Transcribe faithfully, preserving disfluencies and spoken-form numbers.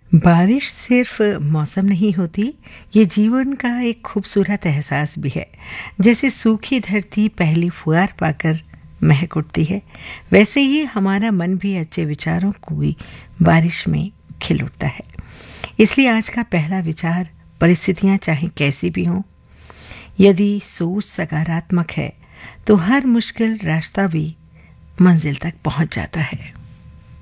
बारिश सिर्फ मौसम नहीं होती, ये जीवन का एक खूबसूरत एहसास भी है। जैसे सूखी धरती पहली फुहार पाकर महक उठती है, वैसे ही हमारा मन भी अच्छे विचारों की बारिश में खिल उठता है। इसलिए आज का पहला विचार, परिस्थितियां चाहे कैसी भी हों, यदि सोच सकारात्मक है तो हर मुश्किल रास्ता भी मंजिल तक पहुंच जाता है।